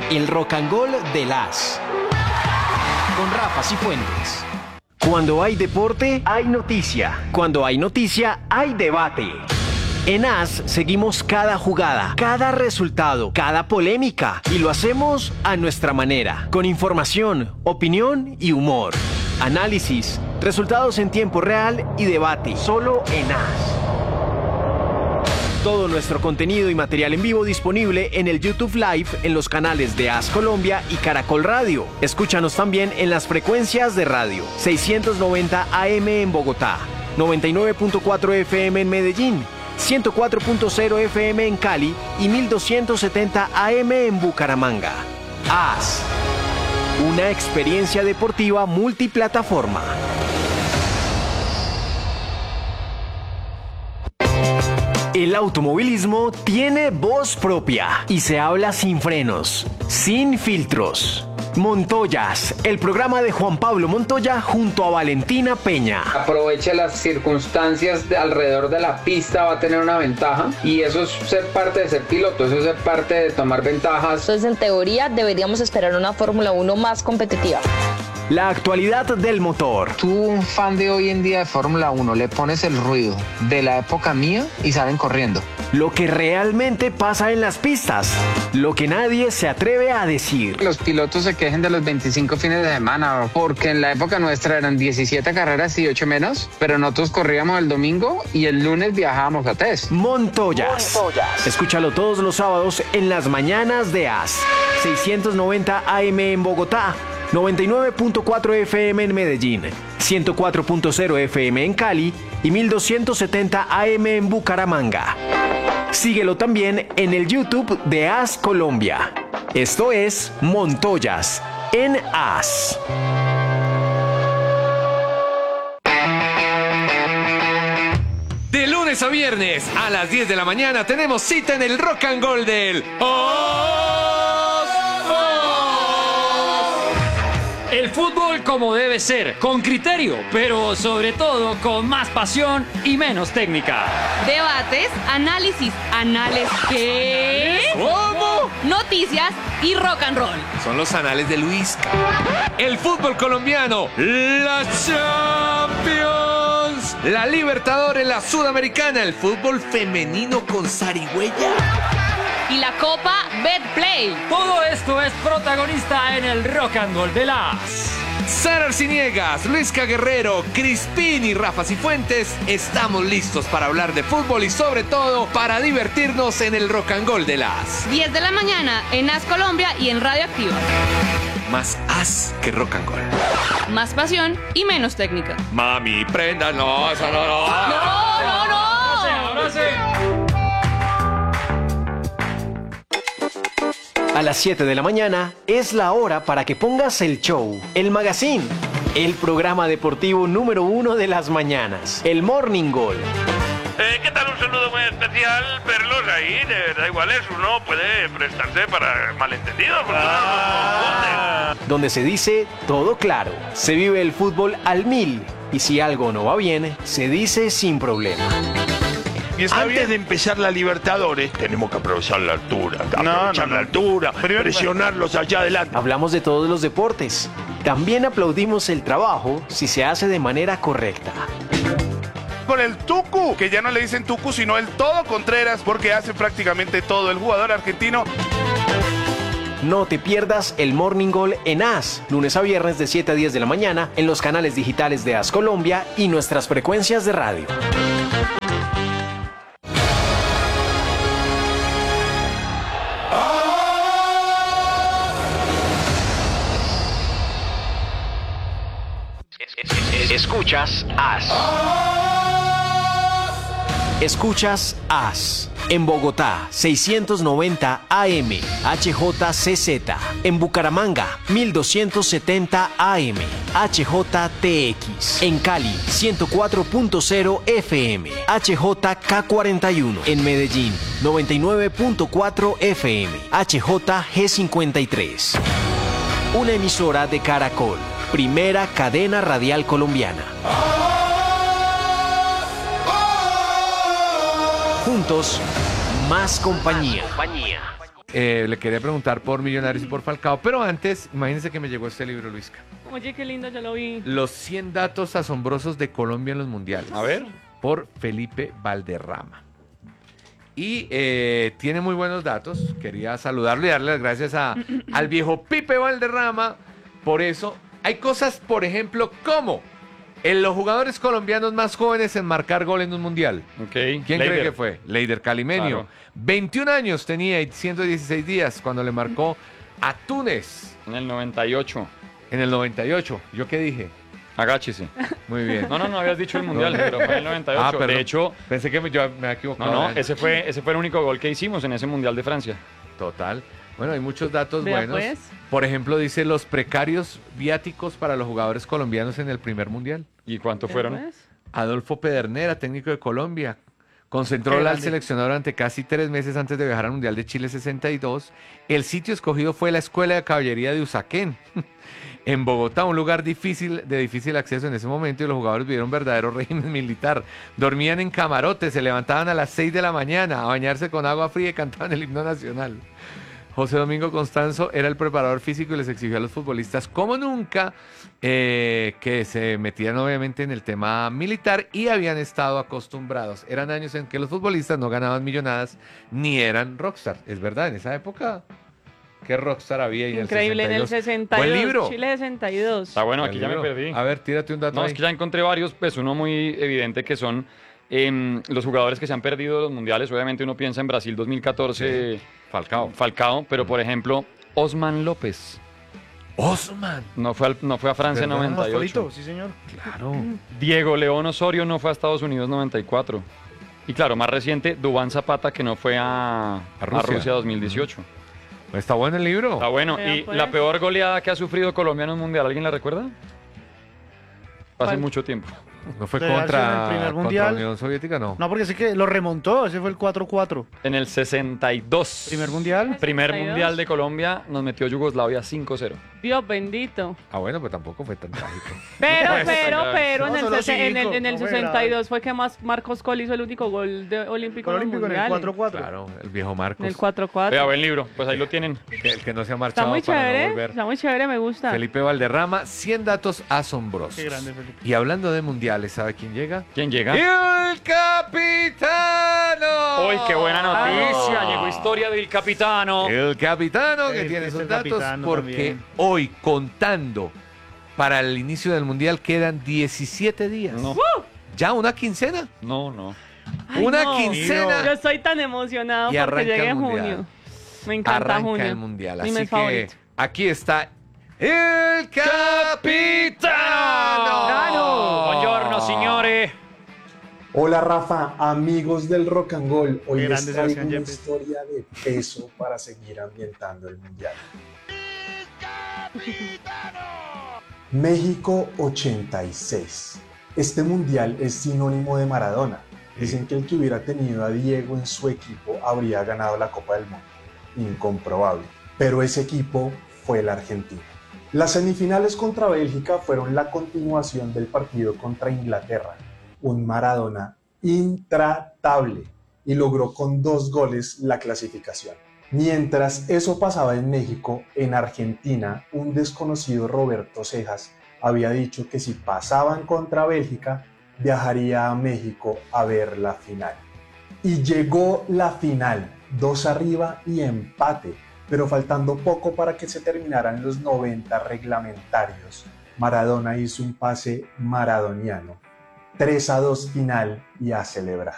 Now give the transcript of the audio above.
el Rock and Roll de las. Con Rafa Cifuentes. Cuando hay deporte, hay noticia. Cuando hay noticia, hay debate. En AS seguimos cada jugada, cada resultado, cada polémica y lo hacemos a nuestra manera, con información, opinión y humor. Análisis, resultados en tiempo real y debate, solo en AS. Todo nuestro contenido y material en vivo disponible en el YouTube Live en los canales de AS Colombia y Caracol Radio. Escúchanos también en las frecuencias de radio 690 AM en Bogotá, 99.4 FM en Medellín, 104.0 FM en Cali y 1270 AM en Bucaramanga. AS, una experiencia deportiva multiplataforma. El automovilismo tiene voz propia y se habla sin frenos, sin filtros. Montoyas, el programa de Juan Pablo Montoya junto a Valentina Peña. Aproveche las circunstancias alrededor de la pista, va a tener una ventaja y eso es ser parte de ser piloto, eso es ser parte de tomar ventajas. Entonces, en teoría, deberíamos esperar una Fórmula 1 más competitiva. La actualidad del motor. Tú, un fan de hoy en día de Fórmula 1, le pones el ruido de la época mía y salen corriendo. Lo que realmente pasa en las pistas. Lo que nadie se atreve a decir. Los pilotos se quejen de los 25 fines de semana, porque en la época nuestra eran 17 carreras y 8 menos, pero nosotros corríamos el domingo y el lunes viajábamos a test. Montoyas. Escúchalo todos los sábados en las mañanas de AS. 690 AM en Bogotá, 99.4 FM en Medellín, 104.0 FM en Cali y 1270 AM en Bucaramanga. Síguelo también en el YouTube de AS Colombia. Esto es Montoyas en AS. De lunes a viernes a las 10 de la mañana tenemos cita en el Rock and Roll del El fútbol como debe ser, con criterio, pero sobre todo con más pasión y menos técnica. Debates, análisis, ¿qué? ¿Cómo? Noticias y rock and roll. Son los anales de Luis. El fútbol colombiano, la Champions, la Libertadores, la Sudamericana, el fútbol femenino con zarigüeya. Y la Copa Betplay. Todo esto es protagonista en el Rock and Roll de las. Sara Arciniegas, Luisca Guerrero, Crispín y Rafa Cifuentes estamos listos para hablar de fútbol y sobre todo para divertirnos en el Rock and Roll de las 10 de la mañana en AS Colombia y en Radio Activa. Más as que rock and roll. Más pasión y menos técnica. Mami, prenda, no, eso no. No. Ahora sí. A las 7 de la mañana es la hora para que pongas el show, el magazine, el programa deportivo número 1 de las mañanas, el Morning Goal. ¿Qué tal? Un saludo muy especial, verlos ahí, de verdad igual es, uno puede prestarse para malentendidos, porque uno no confunde. Donde se dice todo claro, se vive el fútbol al 1000 y si algo no va bien, se dice sin problema. Antes de empezar la Libertadores, tenemos que aprovechar la altura, presionarlos allá adelante. Hablamos de todos los deportes. También aplaudimos el trabajo si se hace de manera correcta. Con el Tucu, que ya no le dicen Tucu, sino el Todo Contreras, porque hace prácticamente todo el jugador argentino. No te pierdas el Morning Goal en AS, lunes a viernes de 7 a 10 de la mañana en los canales digitales de AS Colombia y nuestras frecuencias de radio. Escuchas AS. Escuchas AS. En Bogotá, 690 AM, HJCZ. En Bucaramanga, 1270 AM, HJTX. En Cali, 104.0 FM, HJK41. En Medellín, 99.4 FM, HJG53. Una emisora de Caracol, primera cadena radial colombiana. Juntos, más compañía. Le quería preguntar por Millonarios y por Falcao, pero antes, imagínense que me llegó este libro, Luisca. Oye, qué lindo, yo lo vi. Los 100 datos asombrosos de Colombia en los mundiales. A ver. Por Felipe Valderrama. Y tiene muy buenos datos. Quería saludarlo y darle las gracias al viejo Pipe Valderrama. Por eso, hay cosas, por ejemplo, como los jugadores colombianos más jóvenes en marcar gol en un mundial. Okay. ¿Quién cree que fue? Leider Calimenio. Claro. 21 años tenía y 116 días cuando le marcó a Túnez. En el 98. En el 98. ¿Yo qué dije? Agáchese. Muy bien. No habías dicho el mundial, pero fue en el 98. Perdón. De hecho, Pensé que yo me había equivocado. ese fue el único gol que hicimos en ese mundial de Francia. Total. Bueno, hay muchos datos Vea, buenos. pues. Por ejemplo, dice los precarios viáticos para los jugadores colombianos en el primer mundial. ¿Y cuánto fueron? Pues, Adolfo Pedernera, técnico de Colombia, concentró al seleccionador durante casi 3 meses antes de viajar al Mundial de Chile 62. El sitio escogido fue la Escuela de Caballería de Usaquén, en Bogotá, un lugar de difícil acceso en ese momento, y los jugadores vivieron verdadero régimen militar. Dormían en camarotes, se levantaban a las 6 de la mañana a bañarse con agua fría y cantaban el himno nacional. José Domingo Constanzo era el preparador físico y les exigió a los futbolistas como nunca que se metían obviamente en el tema militar y habían estado acostumbrados. Eran años en que los futbolistas no ganaban millonadas ni eran rockstar. Es verdad, en esa época, ¿qué rockstar había? increíble, en el 62. Buen libro. Chile 62. Está bueno, aquí Buen ya me libro. perdí. A ver, tírate un dato No, ahí. es que ya encontré varios, pues uno muy evidente que son los jugadores que se han perdido de los mundiales. Obviamente uno piensa en Brasil 2014, Falcao, pero por ejemplo, Osman López. Osman. No fue a Francia en ¿Verdad? 98. Sí, señor. Claro. Diego León Osorio no fue a Estados Unidos 94. Y claro, más reciente, Duván Zapata, que no fue a Rusia 2018. Está bueno el libro. Está bueno. Vea, Y pues. la peor goleada que ha sufrido Colombia en un mundial, ¿alguien la recuerda? Hace ¿Cuál? mucho tiempo. ¿No fue ¿De hace contra el primer la mundial? Unión Soviética? No. No, porque sí que lo remontó, ese fue el 4-4. En el 62. Primer mundial. Primer 62. mundial de Colombia, nos metió Yugoslavia 5-0. Dios bendito. Ah, bueno, pues tampoco fue tan trágico. Pero No, en solo el, cinco, en el no fue 62 fue que más Marcos Col hizo el único gol olímpico en los Olímpico en el mundiales. 4-4. Claro, el viejo Marcos. En el 4-4. Vea, buen libro, pues ahí lo tienen. El que no se ha Está marchado muy para no chévere, volver. está muy chévere, me gusta. Felipe Valderrama, 100 datos asombrosos. Qué grande, Felipe. Y hablando de mundiales, ¿sabe quién llega? ¿Quién llega? ¡El capitano! ¡Uy, qué buena noticia! Llegó historia del capitano. El capitano que El tiene es esos el datos capitano porque también. hoy, contando para el inicio del mundial, quedan 17 días. No, ¿Ya una quincena? no. Ay, una no. quincena. Yo estoy tan emocionado Y porque arranca llegue el mundial. junio. Me encanta Arranca junio. el mundial. Mi Así mes que favorito. aquí está el capitano. Buongiorno, signore. Hola Rafa, amigos del Rock and Roll. Hoy Qué les grande traigo Sebastián una Yepes. historia de peso para seguir ambientando el mundial. México 86. Este mundial es sinónimo de Maradona. Dicen que el que hubiera tenido a Diego en su equipo habría ganado la Copa del Mundo. Incomprobable. Pero ese equipo fue el argentino. Las semifinales contra Bélgica fueron la continuación del partido contra Inglaterra. Un Maradona intratable y logró con 2 goles la clasificación. Mientras eso pasaba en México, en Argentina, un desconocido Roberto Cejas había dicho que si pasaban contra Bélgica, viajaría a México a ver la final. Y llegó la final, 2 arriba y empate, pero faltando poco para que se terminaran los 90 reglamentarios. Maradona hizo un pase maradoniano. 3-2 final y a celebrar.